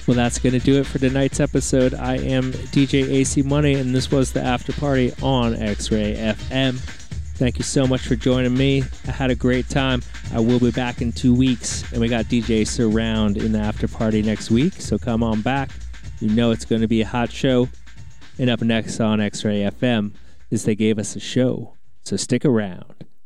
Well, that's going to do it for tonight's episode. I am DJ AC Money, and this was the After Party on X-Ray FM. Thank you so much for joining me. I had a great time. I will be back in 2 weeks, and we got DJ Surround in the After Party next week, so come on back. You know it's going to be a hot show. And up next on X-Ray FM is They Gave Us a Show, so stick around.